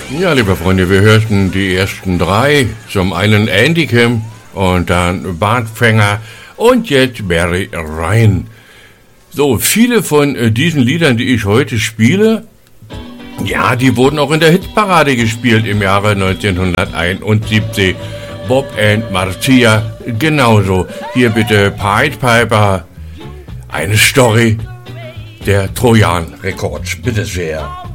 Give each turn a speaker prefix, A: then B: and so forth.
A: Ja, liebe Freunde, wir hörten die ersten drei. Zum einen Andy Kim und dann Bart Fänger und jetzt Barry Ryan. So, viele von diesen Liedern, die ich heute spiele, ja, die wurden auch in der Hitparade gespielt im Jahre 1971. Bob and Marcia genauso. Hier bitte Pied Piper, eine Story der Trojan Records. Bitte sehr.